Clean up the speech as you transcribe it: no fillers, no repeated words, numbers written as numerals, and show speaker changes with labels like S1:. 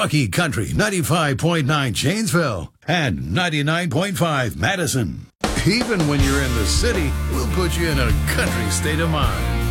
S1: Talkie Country 95.9 Janesville and 99.5 Madison. Even when you're in the city, we'll put you in a country state of mind.